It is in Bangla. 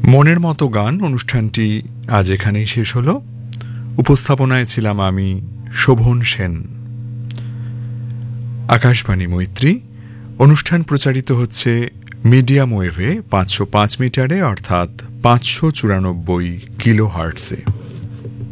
মনের মতো গান অনুষ্ঠানটি আজ এখানেই শেষ হলো। উপস্থাপনায় ছিলাম আমি, শোভন সেন। আকাশবাণী মৈত্রী অনুষ্ঠান প্রচারিত হচ্ছে মিডিয়াম ওয়েভে 505 মিটারে, অর্থাৎ 594 কিলো হার্টসে।